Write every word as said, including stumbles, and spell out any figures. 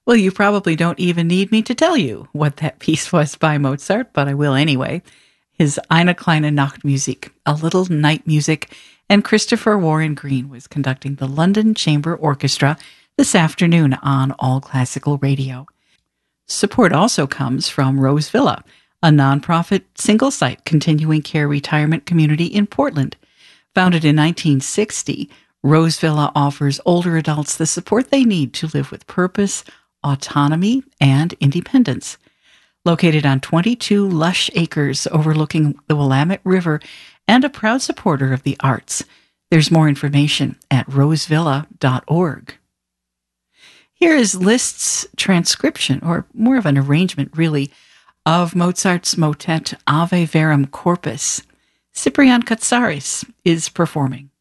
Well, you probably don't even need me to tell you what that piece was by Mozart, but I will anyway. His Eine kleine Nachtmusik, a little night music, and Christopher Warren Green was conducting the London Chamber Orchestra this afternoon on All Classical Radio. Support also comes from Rose Villa, a nonprofit single-site continuing care retirement community in Portland. Founded in nineteen sixty, Rose Villa offers older adults the support they need to live with purpose, autonomy, and independence. Located on twenty-two lush acres overlooking the Willamette River and a proud supporter of the arts. There's more information at rosevilla dot org. Here is Liszt's transcription, or more of an arrangement, really, of Mozart's motet Ave Verum Corpus. Cyprian Katsaris is performing.